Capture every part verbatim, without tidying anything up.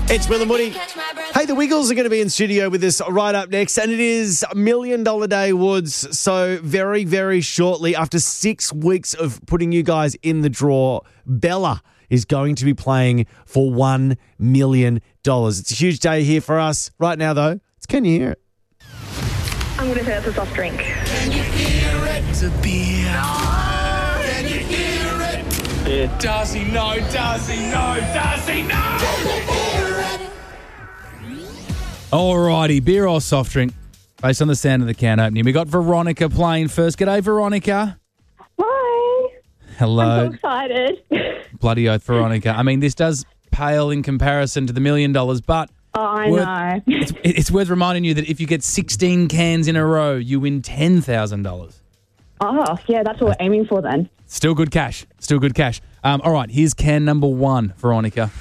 It's Will and Woody. Hey, the Wiggles are going to be in studio with us right up next, and it is Million Dollar Day, Woods. So very, very shortly, after six weeks of putting you guys in the draw, Bella is going to be playing for one million dollars. It's a huge day here for us. Right now, though, it's Can You Hear It? I'm going to say it's a soft drink. Can you hear it? It's a beer. No. Can you hear it? Yeah. Does he know? Does he know? Does he know? Can you hear it? Alrighty, beer or soft drink, based on the sound of the can opening. We got Veronica playing first. G'day, Veronica. Hi. Hello. I'm so excited. Bloody oath, Veronica. I mean, this does pale in comparison to the million dollars, but Oh, I worth, know. it's, it's worth reminding you that if you get sixteen cans in a row, you win ten thousand dollars. Oh, yeah, that's what we're aiming for then. Still good cash. Still good cash. Um, all right, here's can number one, Veronica.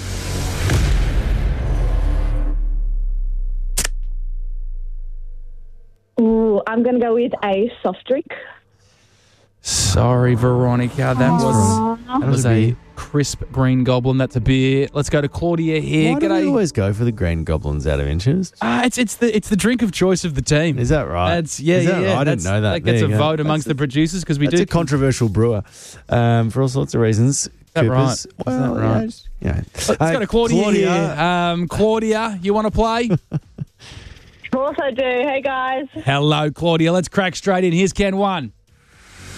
Ooh, I'm going to go with a soft drink. Sorry, Veronica. That was, that was was a a beer. crisp green goblin. That's a beer. Let's go to Claudia here. Why do we G'day. always go for the Green Goblins out of interest? Ah, it's it's the it's the drink of choice of the team. Is that right? That's yeah, Is that yeah. right? I didn't That's- know that. That gets There a you go. vote amongst That's the producers because we That's do. a controversial brewer um, for all sorts of reasons. that Coopers. right? Is that Well, right? yeah, just, you know. Let's Uh, go to Claudia, Claudia. here. Um, Claudia, you want to play? Of course I do. Hey, guys. Hello, Claudia. Let's crack straight in. Here's can one.